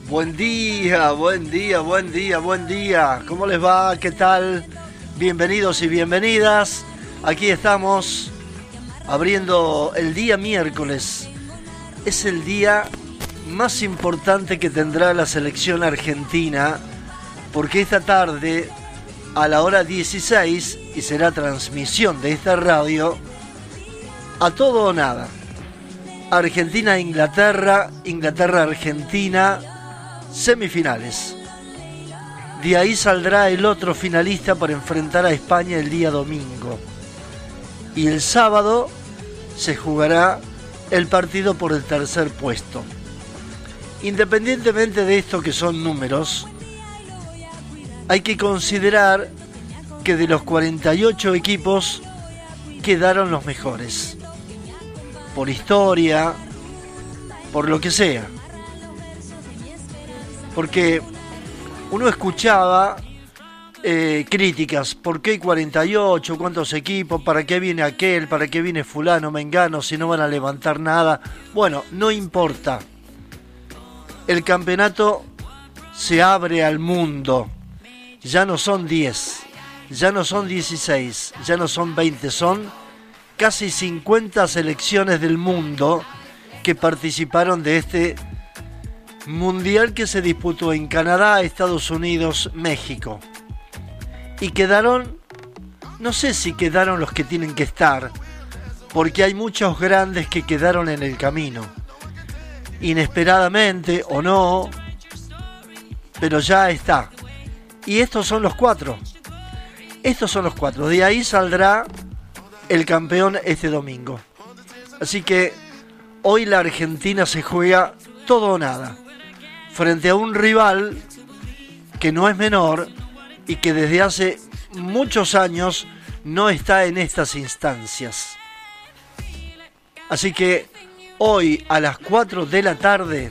Buen día, buen día, buen día, buen día. ¿Cómo les va? ¿Qué tal? Bienvenidos y bienvenidas. Aquí estamos abriendo el día miércoles. Es el día más importante que tendrá la selección argentina, porque esta tarde, a la hora 16, y será transmisión de esta radio, a todo o nada. Argentina-Inglaterra, Inglaterra-Argentina, semifinales. De ahí saldrá el otro finalista para enfrentar a España el día domingo. Y el sábado se jugará el partido por el tercer puesto. Independientemente de esto que son números, hay que considerar que de los 48 equipos quedaron los mejores. Por historia, por lo que sea. Porque uno escuchaba críticas, ¿por qué hay 48? ¿Cuántos equipos? ¿Para qué viene aquel? ¿Para qué viene fulano, mengano? Si no van a levantar nada. Bueno, no importa. El campeonato se abre al mundo. Ya no son 10, ya no son 16, ya no son 20, son casi 50 selecciones del mundo que participaron de este mundial que se disputó en Canadá, Estados Unidos, México. Y quedaron, no sé si quedaron los que tienen que estar, porque hay muchos grandes que quedaron en el camino. Inesperadamente o no, pero ya está. Y estos son los 4. Estos son los 4. De ahí saldrá el campeón este domingo. Así que hoy la Argentina se juega todo o nada, frente a un rival que no es menor y que desde hace muchos años no está en estas instancias. Así que hoy a las 4 de la tarde,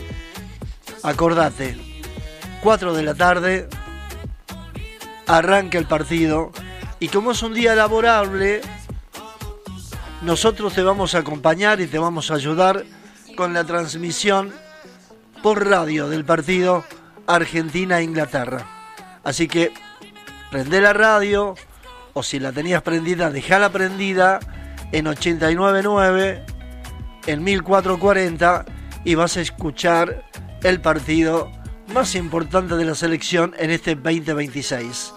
acordate, 4 de la tarde, arranca el partido. Y como es un día laborable, nosotros te vamos a acompañar y te vamos a ayudar con la transmisión por radio del partido Argentina-Inglaterra. Así que prende la radio, o si la tenías prendida, dejala prendida en 89.9, en 1440, y vas a escuchar el partido más importante de la selección en este 2026.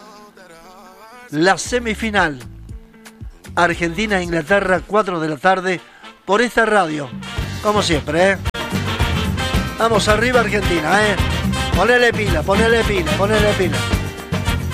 La semifinal Argentina-Inglaterra, 4 de la tarde, por esta radio, como siempre, ¿eh? Vamos arriba Argentina, ¿eh? Ponele pila, ponele pila, ponele pila.